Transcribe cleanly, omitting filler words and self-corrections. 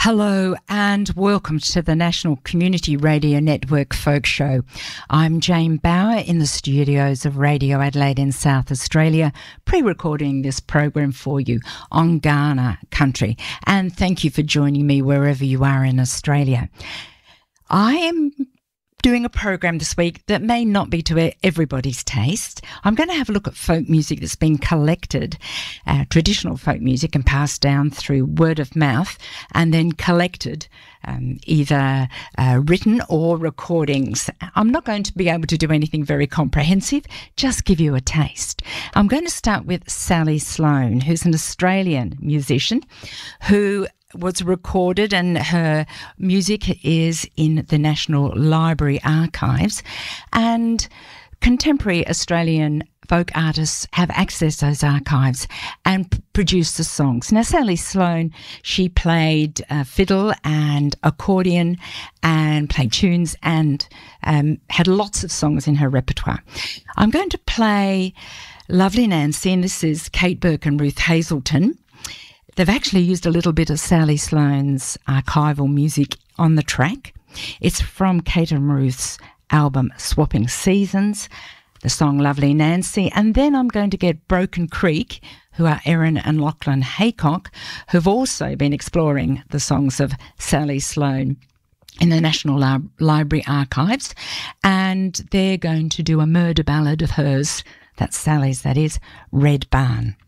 Hello and welcome to the National Community Radio Network Folk Show. I'm Jane Bauer in the studios of Radio Adelaide in South Australia, pre-recording this program for you on Kaurna country. And thank you for joining me wherever you are in Australia. I am doing a program this week that may not be to everybody's taste. I'm going to have a look at folk music that's been collected, traditional folk music, and passed down through word of mouth, and then collected either written or recordings. I'm not going to be able to do anything very comprehensive, just give you a taste. I'm going to start with Sally Sloan, who's an Australian musician who was recorded, and her music is in the National Library archives, and contemporary Australian folk artists have accessed those archives and produced the songs. Now, Sally Sloan, she played fiddle and accordion and played tunes and had lots of songs in her repertoire. I'm going to play Lovely Nancy, and this is Kate Burke and Ruth Hazelton. They've actually used a little bit of Sally Sloan's archival music on the track. It's from Kate and Ruth's album Swapping Seasons, the song Lovely Nancy. And then I'm going to get Broken Creek, who are Erin and Lachlan Haycock, who've also been exploring the songs of Sally Sloan in the National Library archives. And they're going to do a murder ballad of hers, that's Sally's, that is, Red Barn.